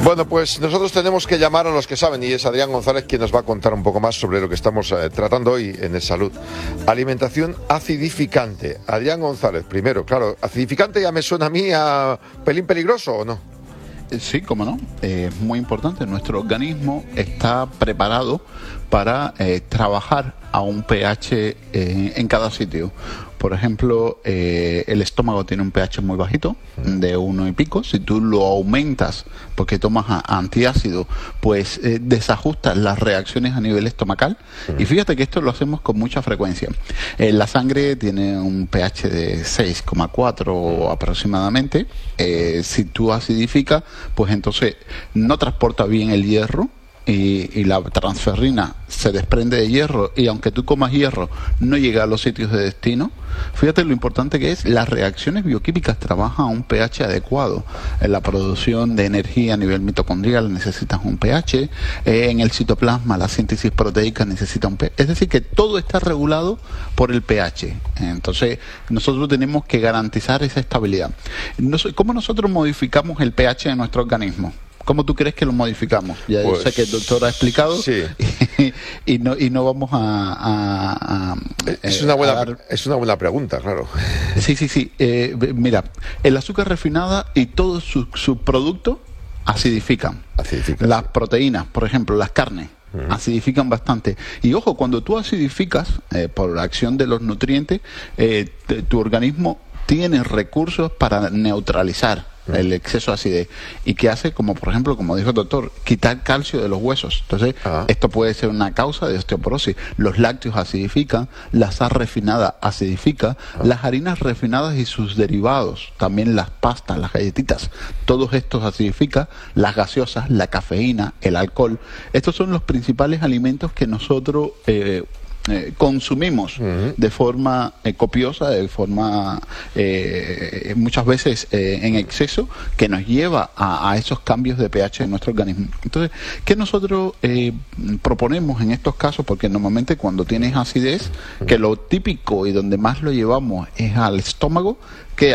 Bueno, pues nosotros tenemos que llamar a los que saben, y es Adrián González quien nos va a contar un poco más sobre lo que estamos tratando hoy en el Salud. Alimentación acidificante. Adrián González, primero, claro, acidificante ya me suena a mí a pelín peligroso, ¿o no? Sí, cómo no. Es muy importante. Nuestro organismo está preparado para trabajar a un pH en cada sitio. Por ejemplo, el estómago tiene un pH muy bajito, de 1 y pico. Si tú lo aumentas porque tomas antiácido, pues desajustas las reacciones a nivel estomacal. Y fíjate que esto lo hacemos con mucha frecuencia. La sangre tiene un pH de 6,4 aproximadamente. Si tú acidificas, pues entonces no transporta bien el hierro. Y la transferrina se desprende de hierro, y aunque tú comas hierro no llega a los sitios de destino. Fíjate lo importante que es. Las reacciones bioquímicas trabajan a un pH adecuado. En la producción de energía a nivel mitocondrial necesitas un pH, en el citoplasma la síntesis proteica necesita un pH, es decir que todo está regulado por el pH. Entonces nosotros tenemos que garantizar esa estabilidad. ¿Cómo nosotros modificamos el pH de nuestro organismo? ¿Cómo tú crees que lo modificamos? Ya pues, yo sé que el doctor ha explicado, sí. y no vamos a es una buena pregunta, claro. Sí. Mira, el azúcar refinada y todos sus subproductos acidifican. Las proteínas, por ejemplo, las carnes, acidifican bastante. Y ojo, cuando tú acidificas, por la acción de los nutrientes, tu organismo tiene recursos para neutralizar el exceso de acidez. ¿Y qué hace? Como por ejemplo, como dijo el doctor, quitar calcio de los huesos. Entonces, esto puede ser una causa de osteoporosis. Los lácteos acidifican, la sal refinada acidifica, las harinas refinadas y sus derivados, también las pastas, las galletitas, todos estos acidifican, las gaseosas, la cafeína, el alcohol. Estos son los principales alimentos que nosotros consumimos de forma copiosa, de forma muchas veces en exceso, que nos lleva a esos cambios de pH en nuestro organismo. Entonces, ¿qué nosotros proponemos en estos casos? Porque normalmente cuando tienes acidez, que lo típico y donde más lo llevamos es al estómago, que